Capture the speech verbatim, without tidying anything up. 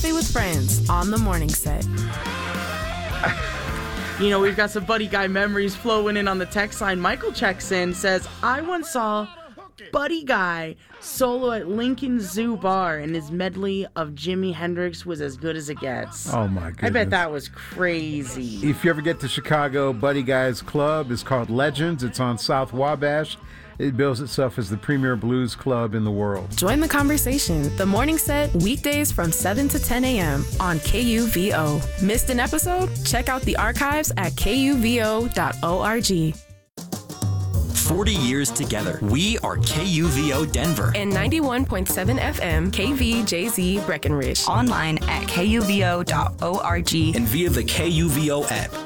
Coffee with Friends on the morning set. You know, we've got some Buddy Guy memories flowing in on the text line. Michael checks in, says, I once saw Buddy Guy solo at Lincoln Zoo Bar, and his medley of Jimi Hendrix was as good as it gets. Oh, my goodness. I bet that was crazy. If you ever get to Chicago, Buddy Guy's Club is called Legends. It's on South Wabash. It bills itself as the premier blues club in the world. Join the conversation. The Morning Set, weekdays from seven to ten a.m. on K U V O. Missed an episode? Check out the archives at K U V O dot org. forty years together. We are K U V O Denver. And ninety-one point seven F M K V J Z Breckenridge. Online at K U V O dot org. And via the K U V O app.